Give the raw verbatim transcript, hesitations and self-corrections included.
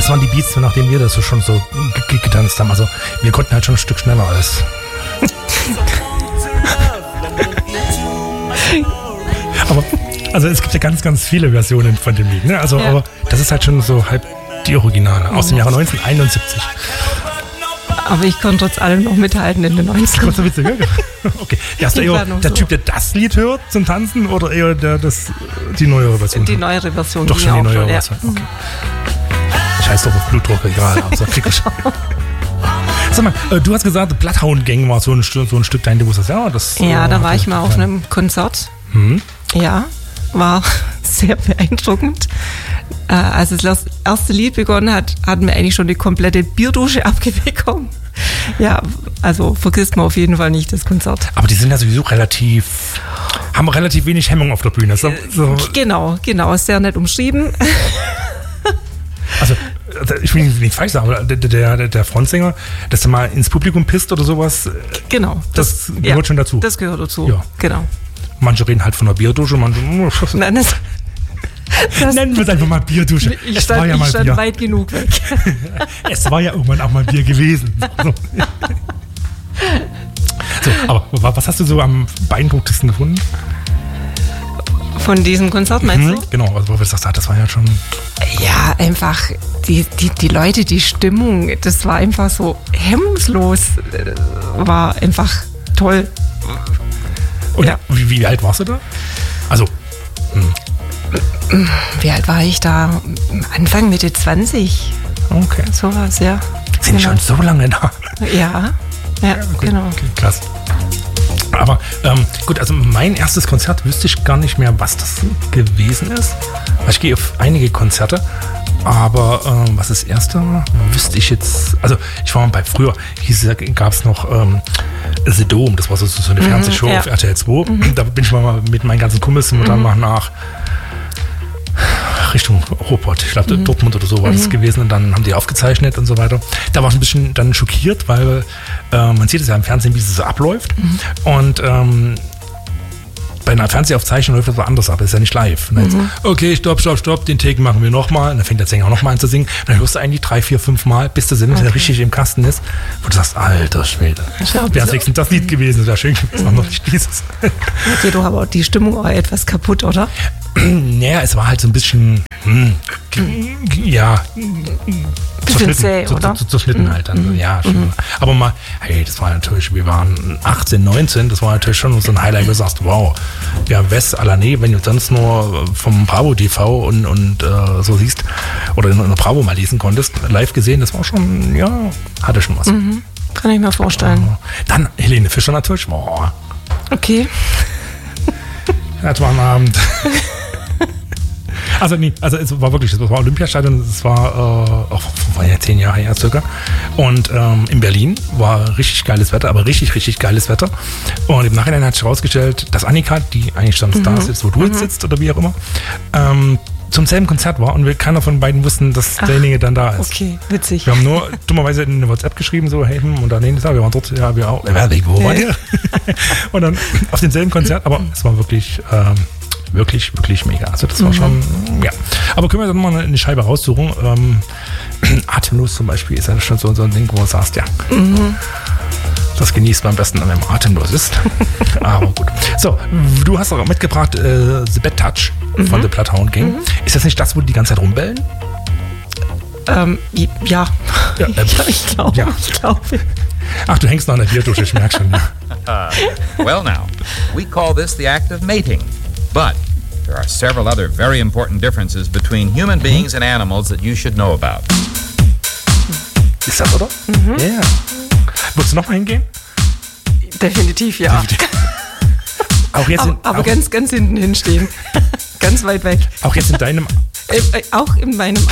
das waren die Beats, nachdem wir das so schon so g- g- getanzt haben. Also wir konnten halt schon ein Stück schneller als. Aber also es gibt ja ganz, ganz viele Versionen von dem Lied. Ne? Also ja. aber das ist halt schon so halb die Originale aus dem Jahre neunzehnhunderteinundsiebzig. Aber ich konnte trotz allem noch mithalten in den neunzigern. So witzig, okay. Ja, hast du eher der so. Typ, der das Lied hört zum Tanzen oder eher der das die neuere Version? Die neuere Version. Doch schon die neuere schon, Version. Ja. Okay. Scheiß doch auf Blutdruck, egal. Aber so Sag mal, äh, du hast gesagt, Bloodhound Gang war so ein, so ein Stück dein Debüt. Ja, das, ja, äh, da war ich mal auf einem Konzert. Hm? Ja, war sehr beeindruckend. Äh, als das erste Lied begonnen hat, hatten wir eigentlich schon die komplette Bierdusche abgebekommen. Ja, also vergisst man auf jeden Fall nicht das Konzert. Aber die sind ja sowieso relativ, haben relativ wenig Hemmung auf der Bühne. So, so. Genau, genau, sehr nett umschrieben. Also, ich will nicht falsch sagen, aber der, der, der Frontsänger, dass er mal ins Publikum pisst oder sowas, genau, das, das gehört ja, schon dazu. Das gehört dazu, ja. Genau. Manche reden halt von einer Bierdusche, manche... Nein, das, das, nennen wir es einfach mal Bierdusche. Ich es stand, war ja ich mal stand Bier. weit genug weg. Es war ja irgendwann auch mal Bier gewesen. So. So, aber was hast du so am beeindruckendsten gefunden? Von diesem Konzert meinst mhm, du? Genau, also wo du sagst, das war ja schon... Ja, einfach die, die, die Leute, die Stimmung, das war einfach so hemmungslos, war einfach toll. Und ja. wie, wie alt warst du da? Also... Hm. Wie alt war ich da? Anfang, Mitte zwanzig. Okay. Sowas, ja. Sind die genau. schon so lange da? Ja, ja, ja genau. Okay, krass. Aber ähm, gut, also mein erstes Konzert wüsste ich gar nicht mehr, was das gewesen ist. Ich gehe auf einige Konzerte, aber ähm, was das erste war, wüsste ich jetzt. Also ich war mal bei früher, gab es noch ähm, The Dome, das war so, so eine mhm, Fernsehshow ja. auf R T L zwei. Mhm. Da bin ich mal mit meinen ganzen Kumpels und dann mhm. mal nach Richtung Ruhrpott, ich glaube mhm. Dortmund oder so war mhm. das gewesen und dann haben die aufgezeichnet und so weiter. Da war ich ein bisschen dann schockiert, weil äh, man sieht es ja im Fernsehen, wie es so abläuft mhm. und ähm, bei einer Fernsehaufzeichnung läuft das so anders ab, das ist ja nicht live. Mhm. Jetzt, okay, stopp, stopp, stopp, den Take machen wir nochmal. Und dann fängt der Sänger auch nochmal an zu singen. Und dann hörst du eigentlich drei, vier, fünf Mal, bis der Sinn okay. richtig im Kasten ist, wo du sagst, alter Schwede, wäre es wenigstens das Lied gewesen, das wäre schön gewesen, mhm. noch nicht dieses. Okay, du aber die Stimmung war etwas kaputt, oder? Naja, es war halt so ein bisschen, hm, ja, bisschen zäh, oder? Zerschnitten mhm. halt dann, ja. Schon. Mhm. Aber mal, hey, das war natürlich, wir waren achtzehn, neunzehn, das war natürlich schon so ein Highlight, wo du sagst, wow, ja, Wes Alané, wenn du sonst nur vom Bravo T V und, und äh, so siehst, oder in der Bravo mal lesen konntest, live gesehen, das war schon, ja, hatte schon was. Mhm. Kann ich mir vorstellen. Uh, dann Helene Fischer natürlich, boah. Okay. Das war ein Abend. Also nee, also es war wirklich, das war Olympiastadion, das war äh, auch war ja zehn Jahre her circa. Und ähm, in Berlin war richtig geiles Wetter, aber richtig, richtig geiles Wetter. Und im Nachhinein hat sich herausgestellt, dass Annika, die eigentlich schon mhm. da sitzt, wo du mhm. jetzt sitzt oder wie auch immer, ähm, zum selben Konzert war und wir keiner von beiden wussten, dass Ach, derjenige dann da ist. Okay, witzig. Wir haben nur dummerweise in eine WhatsApp geschrieben, so, hey, hm, und dann nee, wir waren dort, ja, wir auch. Ja, wo war ihr? Und dann auf demselben Konzert, aber es war wirklich, ähm, wirklich, wirklich mega. Also das war mhm. schon, ja. Aber können wir dann mal eine Scheibe raussuchen? Ähm, Atemlos zum Beispiel ist ja schon so, so ein Ding, wo du sagst, ja, mhm. das genießt man am besten, wenn man atemlos ist. Aber gut. So, du hast auch mitgebracht äh, The Bad Touch mhm. von The Bloodhound Gang. Mhm. Ist das nicht das, wo die die ganze Zeit rumbellen? Ähm, ja. Ja, ähm, ja ich glaube. Ja. Ich glaube. Ach, du hängst noch an der Bierdusche, ich merke schon. Ja. Uh, well now, we call this the act of mating. But there are several other very important differences between human beings and animals that you should know about. Ist das, oder? Mhm. Ja. Yeah. Würdest du noch mal hingehen? Definitiv, ja. Definitiv. Auch jetzt in, aber aber auch ganz, ganz hinten hinstehen. Ganz weit weg. Auch jetzt in deinem... Äh, auch in meinem